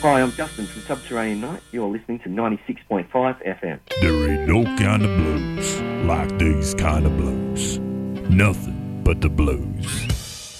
Hi, I'm Justin from Subterranean Night. You're listening to 96.5 FM. There ain't no kind of blues like these kind of blues. Nothing but the blues.